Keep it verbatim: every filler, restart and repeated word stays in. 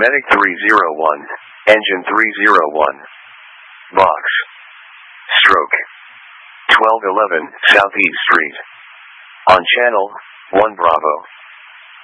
Medic three zero one, Engine three zero one. Box. Stroke. twelve eleven Southeast Street. On Channel one Bravo.